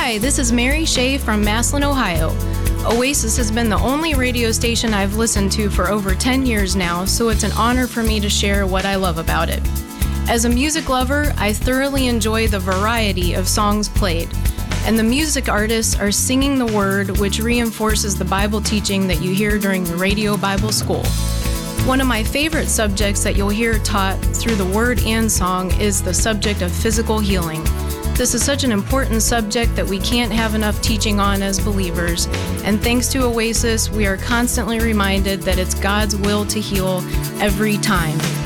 Hi, this is Mary Shea from Massillon, Ohio. Oasis has been the only radio station I've listened to for over 10 years now, so it's an honor for me to share what I love about it. As a music lover, I thoroughly enjoy the variety of songs played, and the music artists are singing the word, which reinforces the Bible teaching that you hear during the radio Bible school. One of my favorite subjects that you'll hear taught through the word and song is the subject of physical healing. This is such an important subject that we can't have enough teaching on as believers, and thanks to Oasis, we are constantly reminded that it's God's will to heal every time.